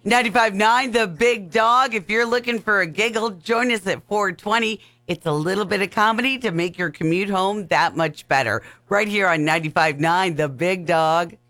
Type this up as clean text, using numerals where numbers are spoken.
95.9 The Big Dog. If you're looking for a giggle, join us at 420. It's a little bit of comedy to make your commute home that much better. Right here on 95.9 The Big Dog.